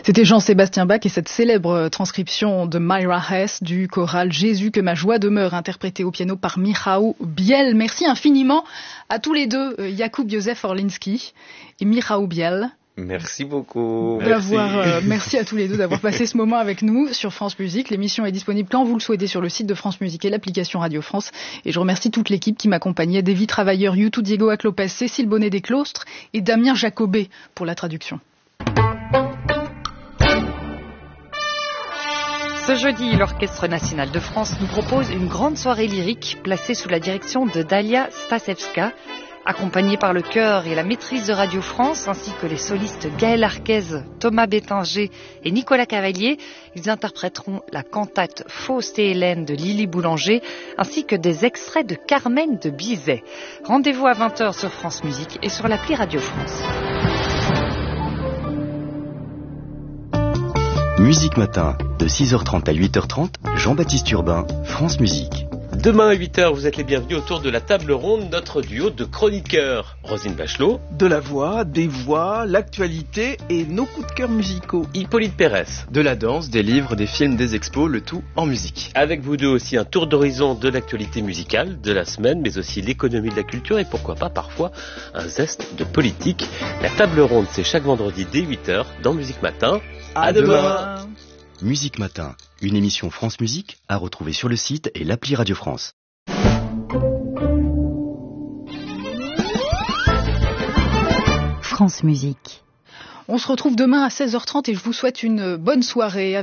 C'était Jean-Sébastien Bach et cette célèbre transcription de Myra Hess du choral Jésus que ma joie demeure, interprétée au piano par Michał Biel. Merci infiniment à tous les deux, Jakub Józef Orliński et Michał Biel. Merci beaucoup. Merci à tous les deux d'avoir passé ce moment avec nous sur France Musique. L'émission est disponible quand vous le souhaitez sur le site de France Musique et l'application Radio France. Et je remercie toute l'équipe qui m'accompagnait, Davy Travailleur, Youtou Diego Aclopez, Cécile Bonnet des Clostres et Damien Jacobet pour la traduction. Ce jeudi, l'Orchestre national de France nous propose une grande soirée lyrique placée sous la direction de Dalia Stasevska. Accompagnés par le chœur et la maîtrise de Radio France, ainsi que les solistes Gaël Arquez, Thomas Bétinger et Nicolas Cavalier, ils interpréteront la cantate Faust et Hélène de Lily Boulanger, ainsi que des extraits de Carmen de Bizet. Rendez-vous à 20h sur France Musique et sur l'appli Radio France. Musique Matin, de 6h30 à 8h30, Jean-Baptiste Urbain, France Musique. Demain à 8h, vous êtes les bienvenus autour de la table ronde, notre duo de chroniqueurs. Rosine Bachelot. De la voix, des voix, l'actualité et nos coups de cœur musicaux. Hippolyte Pérez. De la danse, des livres, des films, des expos, le tout en musique. Avec vous deux aussi un tour d'horizon de l'actualité musicale de la semaine, mais aussi l'économie de la culture et pourquoi pas parfois un zeste de politique. La table ronde, c'est chaque vendredi dès 8h dans Musique Matin. À demain. Musique Matin, une émission France Musique à retrouver sur le site et l'appli Radio France. France Musique. On se retrouve demain à 16h30 et je vous souhaite une bonne soirée.